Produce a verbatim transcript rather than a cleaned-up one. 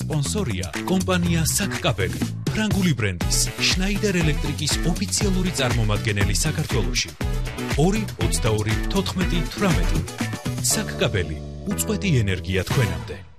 სპონსორია კომპანია საკკაბელი, ფრანგული ბრენდის შნაიდერ ელექტრიკის ოფიციალური წარმომადგენელი საქართველოში. ორი ოცდაორი თოთხმეტი თვრამეტი. საკკაბელი, უწყვეტი ენერგია თქვენამდე.